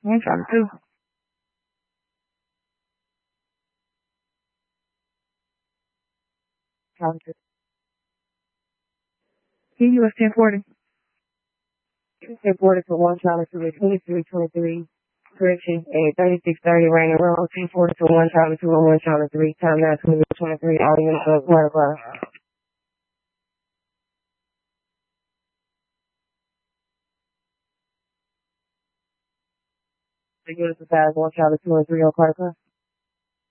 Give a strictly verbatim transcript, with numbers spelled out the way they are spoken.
One Charlie two. Charlie two. Can you ten forty? ten forty for one Charlie two at twenty-three twenty-three. Correction, at thirty-six thirty, Rainy Road, ten forty for one Charlie two and one Charlie three. Time now twenty-three twenty-three, all units of one o'clock. The units of five, one Charlie two and three on Carter.